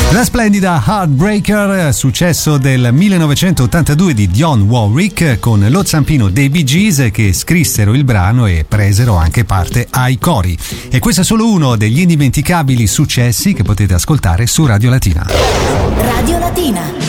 La splendida Heartbreaker, successo del 1982 di Dionne Warwick, con lo zampino dei Bee Gees che scrissero il brano e presero anche parte ai cori. E questo è solo uno degli indimenticabili successi che potete ascoltare su Radio Latina. Radio Latina.